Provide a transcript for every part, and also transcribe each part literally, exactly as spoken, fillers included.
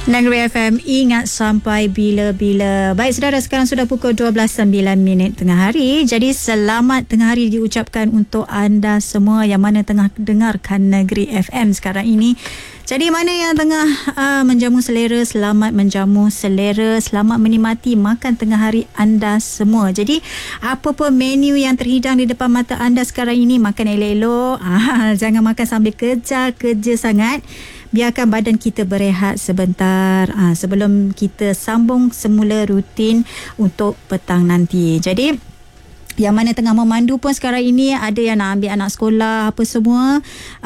Negeri F M, ingat sampai bila-bila. Baik saudara, sekarang sudah pukul dua belas sembilan minit tengah hari. Jadi selamat tengah hari diucapkan untuk anda semua yang mana tengah dengarkan Negeri F M sekarang ini. Jadi mana yang tengah uh, menjamu selera, selamat menjamu selera, selamat menikmati makan tengah hari anda semua. Jadi apa pun menu yang terhidang di depan mata anda sekarang ini, makan elok-elok. Ah, jangan makan sambil kerja, kerja sangat. Biarkan badan kita berehat sebentar ah, sebelum kita sambung semula rutin untuk petang nanti. Jadi yang mana tengah memandu pun sekarang ini, ada yang nak ambil anak sekolah apa semua,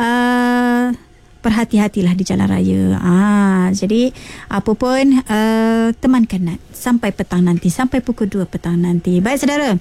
uh, berhati-hatilah di jalan raya. Ah, jadi apa pun uh, temankan Nat sampai petang nanti, sampai pukul dua petang nanti. Baik saudara,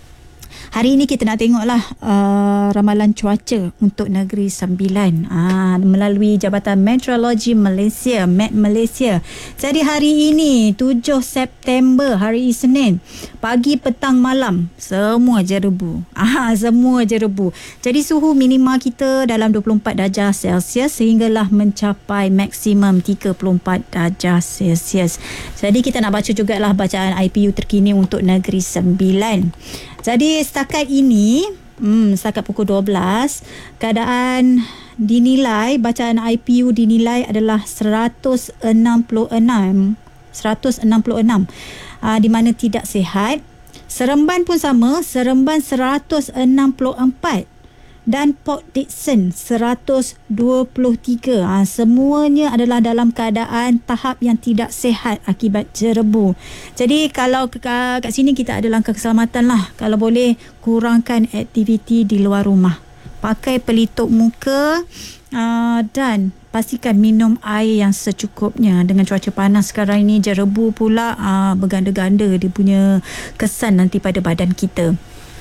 hari ini kita nak tengoklah uh, ramalan cuaca untuk Negeri Sembilan uh, melalui Jabatan Meteorologi Malaysia, Met Malaysia. Jadi hari ini tujuh September, hari Isnin, pagi, petang, malam semua jerebu. Ah, semua jerebu. Jadi suhu minima kita dalam dua puluh empat darjah Celsius sehinggalah mencapai maksimum tiga puluh empat darjah Celsius. Jadi kita nak baca jugalah bacaan I P U terkini untuk Negeri Sembilan. Jadi setakat ini, hmm, setakat pukul dua belas, keadaan dinilai, bacaan I P U dinilai adalah seratus enam puluh enam, seratus enam puluh enam, uh, di mana tidak sihat. Seremban pun sama, Seremban seratus enam puluh empat dan Port Dickson seratus dua puluh tiga. Ha, semuanya adalah dalam keadaan tahap yang tidak sihat akibat jerebu. Jadi kalau ke, kat sini kita ada langkah keselamatan lah. Kalau boleh, kurangkan aktiviti di luar rumah. Pakai pelitup muka uh, dan pastikan minum air yang secukupnya. Dengan cuaca panas sekarang ini, jerebu pula uh, berganda-ganda dia punya kesan nanti pada badan kita.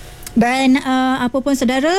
Dan uh, apa pun saudara,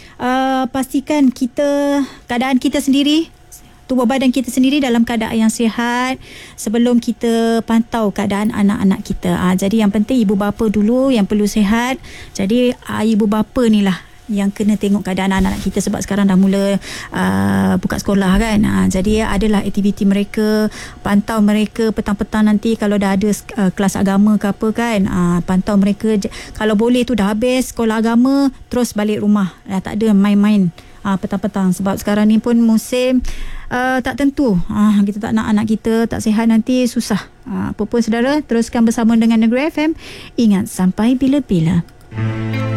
uh, pastikan kita, keadaan kita sendiri, tubuh badan kita sendiri dalam keadaan yang sihat sebelum kita pantau keadaan anak-anak kita. Uh, jadi yang penting ibu bapa dulu yang perlu sihat. Jadi uh, ibu bapa ni lah yang kena tengok keadaan anak-anak kita, sebab sekarang dah mula uh, buka sekolah kan. Uh, jadi adalah aktiviti mereka, pantau mereka petang-petang nanti kalau dah ada uh, kelas agama ke apa kan. Uh, pantau mereka, kalau boleh tu dah habis sekolah agama, terus balik rumah. Uh, tak ada main-main uh, petang-petang, sebab sekarang ni pun musim uh, tak tentu. Uh, kita tak nak anak kita tak sihat, nanti susah. Uh, apa pun saudara, teruskan bersama dengan Negeri F M. Ingat sampai bila-bila.